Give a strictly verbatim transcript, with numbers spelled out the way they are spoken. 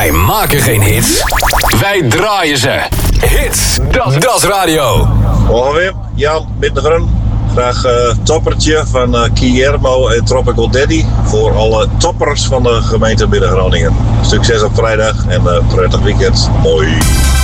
Wij maken geen hits, wij draaien ze. Hits, dat, dat is radio. Morgen weer, Jan Middengrun. Graag uh, toppertje van uh, Guillermo en Tropical Daddy voor alle toppers van de gemeente Midden-Groningen. Succes op vrijdag en uh, prettig weekend. Hoi.